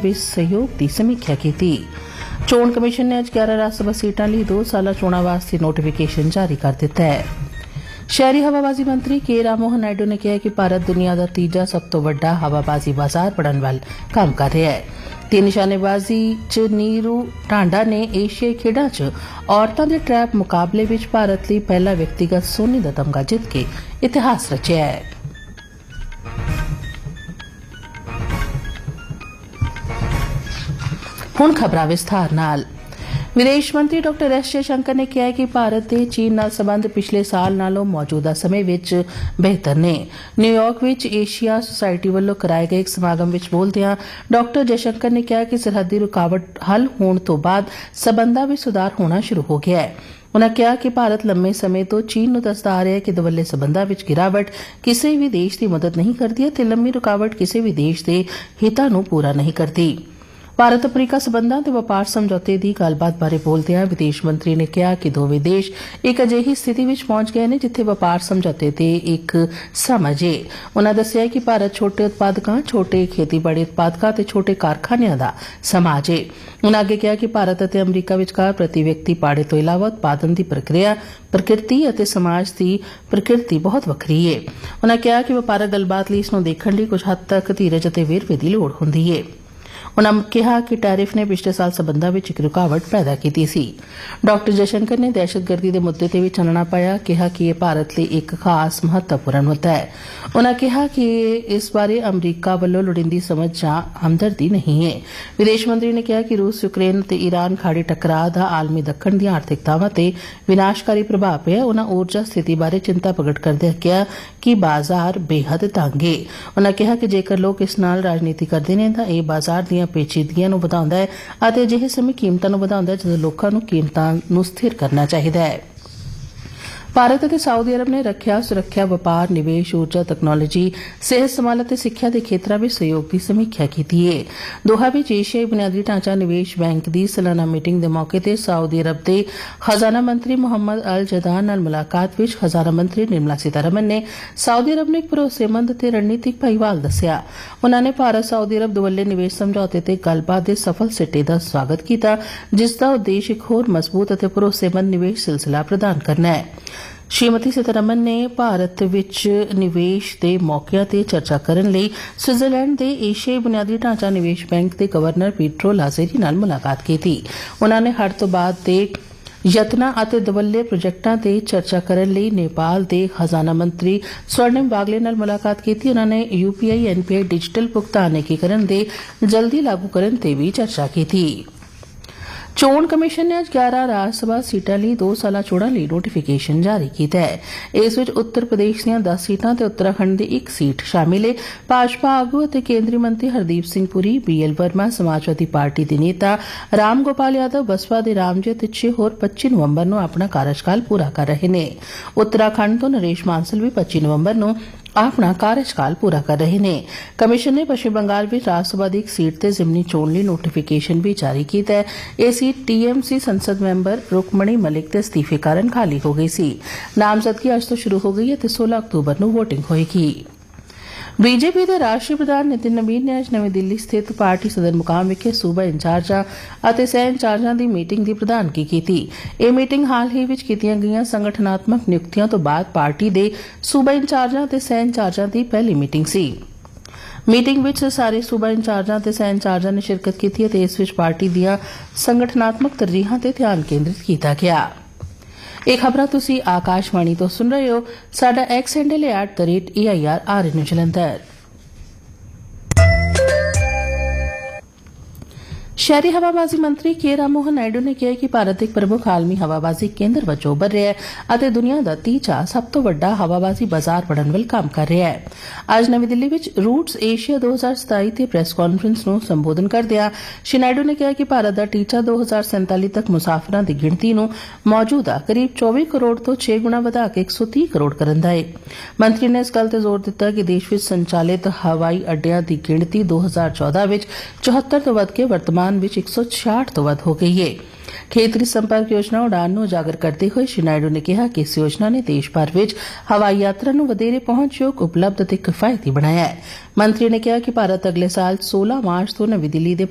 ਵਿੱਚ ਸਹਿਯੋਗ ਦੀ ਸਮੀਖਿਆ ਕੀਤੀ। ਚੋਣ ਕਮਿਸ਼ਨ ਨੇ ਅੱਜ 11 ਰਾਜ ਸਭਾ ਸੀਟਾਂ ਲਈ 2 ਸਾਲਾ ਚੋਣਾਂ ਵਾਸਤੇ ਨੋਟੀਫਿਕੇਸ਼ਨ ਜਾਰੀ ਕਰ ਦਿੱਤਾ ਹੈ। ਸ਼ਹਿਰੀ ਹਵਾਬਾਜ਼ੀ ਮੰਤਰੀ ਕੇ ਰਾਮਮੋਹਨ ਨਾਇਡੂ ਨੇ ਕਿਹਾ ਕਿ ਭਾਰਤ ਦੁਨੀਆ ਦਾ ਤੀਜਾ ਸਭ ਤੋਂ ਵੱਡਾ ਹਵਾਬਾਜ਼ੀ ਬਾਜ਼ਾਰ ਬਣਨ ਵੱਲ ਕੰਮ ਕਰ ਰਿਹਾ ਹੈ। ਤੇ ਨਿਸ਼ਾਨੇਬਾਜ਼ੀ 'ਚ ਨੀਰੂ ਢਾਂਡਾ ਨੇ ਏਸ਼ੀਆਈ ਖੇਡਾਂ 'ਚ ਔਰਤਾਂ ਦੇ ਟਰੈਪ ਮੁਕਾਬਲੇ ਵਿੱਚ ਭਾਰਤ ਲਈ ਪਹਿਲਾ ਵਿਅਕਤੀਗਤ ਸੋਨੇ ਦਾ ਤਮਗਾ ਜਿੱਤ ਕੇ ਇਤਿਹਾਸ ਰਚਿਆ ਹੈ। ਹੁਣ ਖਬਰਾਂ ਵਿਸਥਾਰ ਨਾਲ। ਵਿਦੇਸ਼ ਮੰਤਰੀ ਡਾਕਟਰ ਐਸ ਜੈਸ਼ੰਕਰ ਨੇ ਕਿਹਾ ਕਿ ਭਾਰਤ ਦੇ ਚੀਨ ਨਾਲ ਸਬੰਧ ਪਿਛਲੇ ਸਾਲ ਨਾਲੋਂ ਮੌਜੂਦਾ ਸਮੇਂ ਵਿੱਚ ਬਿਹਤਰ ਨੇ। ਨਿਊਯਾਰਕ ਵਿੱਚ ਏਸ਼ੀਆ ਸੁਸਾਇਟੀ ਵੱਲੋਂ ਕਰਾਏ ਗਏ ਇੱਕ ਸਮਾਗਮ ਵਿੱਚ ਬੋਲਦਿਆਂ ਡਾਕਟਰ ਜੈਸ਼ੰਕਰ ਨੇ ਕਿਹਾ ਕਿ ਸਰਹੱਦੀ ਰੁਕਾਵਟ ਹੱਲ ਹੋਣ ਤੋਂ ਬਾਅਦ ਸਬੰਧਾਂ ਵਿੱਚ ਸੁਧਾਰ ਹੋਣਾ ਸ਼ੁਰੂ ਹੋ ਗਿਆ ਹੈ। ਉਨ੍ਹਾਂ ਕਿਹਾ ਕਿ ਭਾਰਤ ਲੰਮੇ ਸਮੇਂ ਤੋਂ ਚੀਨ ਨੂੰ ਦੱਸਦਾ ਆ ਰਿਹਾ ਹੈ ਕਿ ਦੁਵੱਲੇ ਸਬੰਧਾਂ ਵਿੱਚ ਗਿਰਾਵਟ ਕਿਸੇ ਵੀ ਦੇਸ਼ ਦੀ ਮਦਦ ਨਹੀਂ ਕਰਦੀ ਅਤੇ ਲੰਮੀ ਰੁਕਾਵਟ ਕਿਸੇ ਵੀ ਦੇਸ਼ ਦੇ ਹਿੱਤਾਂ ਨੂੰ ਪੂਰਾ ਨਹੀਂ ਕਰਦੀ। ਭਾਰਤ ਅਮਰੀਕਾ ਸਬੰਧਾਂ ਤੇ ਵਪਾਰ ਸਮਝੌਤੇ ਦੀ ਗੱਲਬਾਤ ਬਾਰੇ ਬੋਲਦਿਆਂ ਵਿਦੇਸ਼ ਮੰਤਰੀ ਨੇ ਕਿਹਾ ਕਿ ਦੋਵੇਂ ਦੇਸ਼ ਇੱਕ ਅਜਿਹੀ ਸਥਿਤੀ ਵਿੱਚ ਪਹੁੰਚ ਗਏ ਨੇ ਜਿੱਥੇ ਵਪਾਰ ਸਮਝੌਤੇ ਤੇ ਇੱਕ ਸਮਝ ਹੈ। ਉਨ੍ਹਾਂ ਦੱਸਿਆ ਕਿ ਭਾਰਤ ਛੋਟੇ ਉਤਪਾਦਕਾਂ, ਛੋਟੇ ਖੇਤੀਬਾੜੀ ਉਤਪਾਦਕਾਂ ਤੇ ਛੋਟੇ ਕਾਰਖਾਨਿਆਂ ਦਾ ਸਮਾਜ ਹੈ। ਉਨ੍ਹਾਂ ਅੱਗੇ ਕਿਹਾ ਕਿ ਭਾਰਤ ਅਤੇ ਅਮਰੀਕਾ ਵਿਚਕਾਰ ਪ੍ਰਤੀ ਵਿਅਕਤੀ ਪਾੜੇ ਤੋਂ ਇਲਾਵਾ ਉਤਪਾਦਨ ਦੀ ਪ੍ਰਕਿਰਿਆ, ਪ੍ਰਕਿਰਤੀ ਅਤੇ ਸਮਾਜ ਦੀ ਪ੍ਰਕਿਰਤੀ ਬਹੁਤ ਵੱਖਰੀ ਹੈ। ਉਨ੍ਹਾਂ ਕਿਹਾ ਕਿ ਵਪਾਰਕ ਗੱਲਬਾਤ ਲਈ ਇਸ ਨੂੰ ਦੇਖਣ ਲਈ ਕੁਝ ਹੱਦ ਤੱਕ ਧੀਰਜ ਅਤੇ ਵੇਰਵੇ ਦੀ ਲੋੜ ਹੁੰਦੀ ਹੈ। ਉਨ੍ਹਾਂ ਕਿਹਾ ਕਿ ਟੈਰਿਫ ਨੇ ਪਿਛਲੇ ਸਾਲ ਸਬੰਧਾਂ ਵਿੱਚ ਇੱਕ ਰੁਕਾਵਟ ਪੈਦਾ ਕੀਤੀ ਸੀ। ਡਾਕਟਰ ਜੈਸ਼ੰਕਰ ਨੇ ਦਹਿਸ਼ਤਗਰਦੀ ਦੇ ਮੁੱਦੇ ਤੇ ਵੀ ਚਾਨਣਾ ਪਾਇਆ, ਕਿਹਾ ਕਿ ਇਹ ਭਾਰਤ ਲਈ ਇੱਕ ਖਾਸ ਮਹੱਤਵਪੂਰਨ ਮੁੱਦਾ ਹੈ। ਉਨ੍ਹਾਂ ਕਿਹਾ ਕਿ ਇਸ ਬਾਰੇ ਅਮਰੀਕਾ ਵੱਲੋਂ ਲੋੜੀਂਦੀ ਸਮਝ ਜਾਂ ਹਮਦਰਦੀ ਨਹੀਂ ਹੈ। ਵਿਦੇਸ਼ ਮੰਤਰੀ ਨੇ ਕਿਹਾ ਕਿ ਰੂਸ, ਯੂਕਰੇਨ ਅਤੇ ਈਰਾਨ ਖਾੜੀ ਟਕਰਾਅ ਦਾ ਆਲਮੀ ਦੱਖਣ ਦੀਆਂ ਆਰਥਿਕਤਾਵਾਂ ਤੇ ਵਿਨਾਸ਼ਕਾਰੀ ਪ੍ਰਭਾਵ ਪਿਆ। ਉਨ੍ਹਾਂ ਊਰਜਾ ਸਥਿਤੀ ਬਾਰੇ ਚਿੰਤਾ ਪ੍ਰਗਟ ਕਰਦਿਆਂ ਕਿਹਾ ਕਿ ਬਾਜ਼ਾਰ ਬੇਹੱਦ ਤੰਗ ਹੈ। ਉਨ੍ਹਾਂ ਕਿਹਾ ਕਿ ਜੇਕਰ ਲੋਕ ਇਸ ਨਾਲ ਰਾਜਨੀਤੀ ਕਰਦੇ ਨੇ ਤਾਂ ਇਹ ਬਾਜ਼ਾਰ ਦੀਆਂ ਪੇਚੀਦਗੀਆਂ ਨੂੰ ਵਧਾਉਂਦਾ ਹੈ ਅਤੇ ਅਜਿਹੇ ਸਮੇਂ ਕੀਮਤਾਂ ਨੂੰ ਵਧਾਉਂਦਾ ਹੈ ਜਦੋਂ ਲੋਕਾਂ ਨੂੰ ਕੀਮਤਾਂ ਨੂੰ ਸਥਿਰ ਕਰਨਾ ਚਾਹੀਦਾ ਹੈ। ਭਾਰਤ ਅਤੇ ਸਾਊਦੀ ਅਰਬ ਨੇ ਰੱਖਿਆ, ਸੁਰੱਖਿਆ, ਵਪਾਰ, ਨਿਵੇਸ਼, ਊਰਜਾ, ਤਕਨਾਲੋਜੀ, ਸਿਹਤ ਸੰਭਾਲ ਅਤੇ ਸਿੱਖਿਆ ਦੇ ਖੇਤਰਾਂ ਵਿੱਚ ਸਹਿਯੋਗ ਦੀ ਸਮੀਖਿਆ ਕੀਤੀ ਹੈ। ਦੋਹਾ ਵਿੱਚ ਏਸ਼ੀਆਈ ਬੁਨਿਆਦੀ ਢਾਂਚਾ ਨਿਵੇਸ਼ ਬੈਂਕ ਦੀ ਸਾਲਾਨਾ ਮੀਟਿੰਗ ਦੇ ਮੌਕੇ ਤੇ ਸਾਊਦੀ ਅਰਬ ਦੇ ਖਜ਼ਾਨਾ ਮੰਤਰੀ ਮੁਹੰਮਦ ਅਲ ਜਦਾਨ ਨਾਲ ਮੁਲਾਕਾਤ ਵਿੱਚ ਖਜ਼ਾਨਾ ਮੰਤਰੀ ਨਿਰਮਲਾ ਸੀਤਾਰਮਨ ਨੇ ਸਾਊਦੀ ਅਰਬ ਨੂੰ ਇੱਕ ਭਰੋਸੇਮੰਦ ਅਤੇ ਰਣਨੀਤਿਕ ਭਾਈਵਾਲ ਦੱਸਿਆ। ਉਨ੍ਹਾਂ ਨੇ ਭਾਰਤ ਸਾਊਦੀ ਅਰਬ ਦੁਵੱਲੇ ਨਿਵੇਸ਼ ਸਮਝੌਤੇ ਤੇ ਗੱਲਬਾਤ ਦੇ ਸਫਲ ਸਿੱਟੇ ਦਾ ਸਵਾਗਤ ਕੀਤਾ, ਜਿਸ ਦਾ ਉਦੇਸ਼ ਇੱਕ ਹੋਰ ਮਜ਼ਬੂਤ ਅਤੇ ਭਰੋਸੇਮੰਦ ਨਿਵੇਸ਼ ਸਿਲਸਿਲਾ ਪ੍ਰਦਾਨ ਕਰਨਾ ਹੈ। ਸ਼੍ਰੀਮਤੀ ਸੀਤਾਰਮਨ ਨੇ ਭਾਰਤ ਵਿੱਚ ਨਿਵੇਸ਼ ਦੇ ਮੌਕਿਆਂ ਤੇ ਚਰਚਾ ਕਰਨ ਲਈ ਸਵਿਟਜ਼ਰਲੈਂਡ ਦੇ ਏਸ਼ੀਆਈ ਬੁਨਿਆਦੀ ਢਾਂਚਾ ਨਿਵੇਸ਼ ਬੈਂਕ ਦੇ ਗਵਰਨਰ ਪੀਟਰੋ ਲਾਜ਼ੇਰੀ ਨਾਲ ਮੁਲਾਕਾਤ ਕੀਤੀ। ਉਨ੍ਹਾਂ ਨੇ ਹੜ੍ਹ ਤੋਂ ਬਾਅਦ ਦੇ ਯਤਨਾਂ ਅਤੇ ਦੁਵੱਲੇ ਪ੍ਰੋਜੈਕਟਾਂ ਤੇ ਚਰਚਾ ਕਰਨ ਲਈ ਨੇਪਾਲ ਦੇ ਖਜ਼ਾਨਾ ਮੰਤਰੀ ਸਵਰਨਿਮ ਵਾਗਲੇ ਨਾਲ ਮੁਲਾਕਾਤ ਕੀਤੀ। ਉਨ੍ਹਾਂ ਨੇ UPI NPI ਡਿਜੀਟਲ ਭੁਗਤਾਨ ਏਕੀਕਰਨ ਦੇ ਜਲਦੀ ਲਾਗੂ ਕਰਨ ਤੇ ਵੀ ਚਰਚਾ ਕੀਤੀ। ਚੋਣ ਕਮਿਸ਼ਨ ਨੇ ਅੱਜ 11 ਰਾਜ ਸਭਾ ਸੀਟਾਂ ਲਈ 2 ਸਾਲਾ ਚੋਣਾਂ ਲਈ ਨੋਟੀਫਿਕੇਸ਼ਨ ਜਾਰੀ ਕੀਤਾ ਹੈ। ਇਸ ਵਿੱਚ ਉੱਤਰ ਪ੍ਰਦੇਸ਼ ਦੀਆਂ 10 ਸੀਟਾਂ ਤੇ ਉੱਤਰਾਖੰਡ ਦੀ 1 ਸੀਟ ਸ਼ਾਮਿਲ ਹੈ। ਭਾਜਪਾ ਆਗੂ ਅਤੇ ਕੇਂਦਰੀ ਮੰਤਰੀ ਹਰਦੀਪ ਸਿੰਘ ਪੁਰੀ, BL ਵਰਮਾ, ਸਮਾਜਵਾਦੀ ਪਾਰਟੀ ਦੇ ਨੇਤਾ ਰਾਮ ਗੋਪਾਲ ਯਾਦਵ, ਬਸਪਾ ਦੇ ਰਾਮਜੀਤ ਤੇ 6 ਹੋਰ 25 ਨਵੰਬਰ ਨੂੰ ਆਪਣਾ ਕਾਰਜਕਾਲ ਪੂਰਾ ਕਰ ਰਹੇ ਨੇ। ਉੱਤਰਾਖੰਡ ਤੋਂ ਨਰੇਸ਼ ਮਾਨਸਲ ਵੀ 25 ਨਵੰਬਰ ਨੂੰ ਆਪਣਾ ਕਾਰਜਕਾਲ ਪੂਰਾ ਕਰ ਰਹੇ ਨੇ। ਕਮਿਸ਼ਨ ਨੇ ਪੱਛਮੀ ਬੰਗਾਲ ਵਿੱਚ ਰਾਜ ਸਭਾ ਦੀ 1 ਸੀਟ ਤੇ ਜ਼ਿਮਨੀ ਚੋਣ ਲਈ ਨੋਟੀਫਿਕੇਸ਼ਨ ਵੀ ਜਾਰੀ ਕੀਤਾ ਹੈ। ਇਹ ਸੀਟ TMC ਸੰਸਦ ਮੈਂਬਰ ਰੁਕਮਣੀ ਮਲਿਕ ਦੇ ਅਸਤੀਫੇ ਕਾਰਨ ਖਾਲੀ ਹੋ ਗਈ ਸੀ। ਨਾਮਜ਼ਦਗੀ ਅੱਜ ਤੋਂ ਸ਼ੁਰੂ ਹੋ ਗਈ ਹੈ ਤੇ 16 ਅਕਤੂਬਰ ਨੂੰ VOTING ਹੋਏਗੀ। BJP ਦੇ ਰਾਸ਼ਟਰੀ ਪ੍ਰਧਾਨ ਨਿਤਿਨ ਨਵੀਨ ਨੇ ਅੱਜ ਨਵੀਂ ਦਿੱਲੀ ਸਥਿਤ ਪਾਰਟੀ ਸਦਰ ਮੁਕਾਮ ਵਿਖੇ ਸੂਬਾ ਇੰਚਾਰਜਾਂ ਅਤੇ ਸਹਿ ਇੰਚਾਰਜਾਂ ਦੀ ਮੀਟਿੰਗ ਦੀ ਪ੍ਰਧਾਨਗੀ ਕੀਤੀ। ਇਹ ਮੀਟਿੰਗ ਹਾਲ ਹੀ ਵਿੱਚ ਕੀਤੀਆਂ ਗਈਆਂ ਸੰਗਠਨਾਤਮਕ ਨਿਯੁਕਤੀਆਂ ਤੋਂ ਬਾਅਦ ਪਾਰਟੀ ਦੇ ਸੂਬਾ ਇੰਚਾਰਜਾਂ ਅਤੇ ਸਹਿ ਇੰਚਾਰਜਾਂ ਦੀ ਪਹਿਲੀ ਮੀਟਿੰਗ ਸੀ। ਮੀਟਿੰਗ ਵਿੱਚ ਸਾਰੇ ਸੂਬਾ ਇੰਚਾਰਜਾਂ ਅਤੇ ਸਹਿ ਇੰਚਾਰਜਾਂ ਨੇ ਸ਼ਿਰਕਤ ਕੀਤੀ ਅਤੇ ਇਸ ਵਿੱਚ ਪਾਰਟੀ ਦੀਆਂ ਸੰਗਠਨਾਤਮਕ ਤਰਜੀਹਾਂ ਤੇ ਧਿਆਨ ਕੇਂਦਰਿਤ ਕੀਤਾ ਗਿਆ। ਇਹ ਖਬਰਾਂ ਤੁਸੀਂ ਆਕਾਸ਼ਵਾਣੀ ਤੋਂ ਸੁਣ ਰਹੇ ਹੋ। ਸਾਡਾ X ਹੈਂਡਲ ਹੈ @AIRRN ਜਲੰਧਰ। ਸ਼ਹਿਰੀ ਹਵਾਬਾਜ਼ੀ ਮੰਤਰੀ ਕੇ ਰਾਮਮੋਹਨ ਨਾਇਡੂ ਨੇ ਕਿਹਾ ਕਿ ਭਾਰਤ ਇੱਕ ਪ੍ਰਮੁੱਖ ਆਲਮੀ ਹਵਾਬਾਜ਼ੀ ਕੇਂਦਰ ਵਜੋਂ ਉੱਭਰ ਰਿਹਾ ਹੈ ਅਤੇ ਦੁਨੀਆ ਦਾ ਤੀਜਾ ਸਭ ਤੋਂ ਵੱਡਾ ਹਵਾਬਾਜ਼ੀ ਬਾਜ਼ਾਰ ਬਣਨ ਵੱਲ ਕੰਮ ਕਰ ਰਿਹਾ ਹੈ। ਅੱਜ ਨਵੀਂ ਦਿੱਲੀ ਵਿੱਚ ਰੂਟਸ ਏਸ਼ੀਆ 2027 ਤੇ ਪ੍ਰੈਸ ਕਾਨਫਰੰਸ ਨੂੰ ਸੰਬੋਧਨ ਕਰਦਿਆਂ ਸ਼੍ਰੀ ਨਾਇਡੂ ਨੇ ਕਿਹਾ ਕਿ ਭਾਰਤ ਦਾ ਟੀਚਾ 2047 ਤੱਕ ਮੁਸਾਫਰਾਂ ਦੀ ਗਿਣਤੀ ਨੂੰ ਮੌਜੂਦਾ ਕਰੀਬ 24 ਕਰੋੜ ਤੋਂ 6 ਗੁਣਾ ਵਧਾ ਕੇ 130 ਕਰੋੜ ਕਰਨ ਦਾ ਹੈ। ਮੰਤਰੀ ਨੇ ਇਸ ਗੱਲ ਤੇ ਜ਼ੋਰ ਦਿੱਤਾ ਕਿ ਦੇਸ਼ ਵਿੱਚ ਸੰਚਾਲਿਤ ਹਵਾਈ ਅੱਡਿਆਂ ਦੀ ਗਿਣਤੀ 2014 ਵਿੱਚ 74 ਤੋਂ ਵੱਧ ਕੇ ਵਰਤਮਾਨ ਵਿੱਚ 166 ਤੋਂ ਵੱਧ ਹੋ ਗਈ ਹੈ। ਖੇਤਰੀ ਸੰਪਰਕ ਯੋਜਨਾ ਉਡਾਨ ਨੂੰ ਉਜਾਗਰ ਕਰਦੇ ਹੋਏ ਸ਼੍ਰੀ ਨਾਇਡੂ ਨੇ ਕਿਹਾ ਕਿ ਇਸ ਯੋਜਨਾ ਨੇ ਦੇਸ਼ ਭਰ ਵਿੱਚ ਹਵਾਈ ਯਾਤਰਾ ਨੂੰ ਵਧੇਰੇ ਪਹੁੰਚਯੋਗ, ਉਪਲਬਧ ਅਤੇ ਕਿਫਾਇਤੀ ਬਣਾਇਆ ਹੈ। ਮੰਤਰੀ ਨੇ ਕਿਹਾ ਕਿ ਭਾਰਤ ਅਗਲੇ ਸਾਲ 16 ਮਾਰਚ ਤੋਂ ਨਵੀਂ ਦਿੱਲੀ ਦੇ